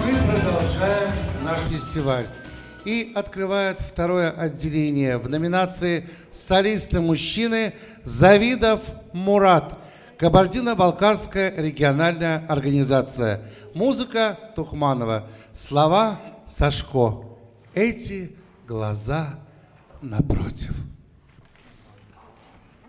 Мы продолжаем наш фестиваль. И открывает второе отделение в номинации «Солисты-мужчины» Завидов Мурат. Кабардино-Балкарская региональная организация. Музыка Тухманова. Слова Сашко. Эти глаза напротив.